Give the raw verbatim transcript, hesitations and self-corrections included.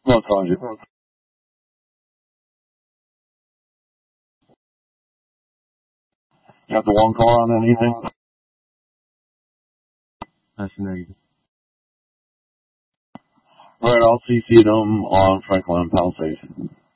What calls you? Got the one call on anything? That's negative. Right, I'll C C them on Franklin and Palisades.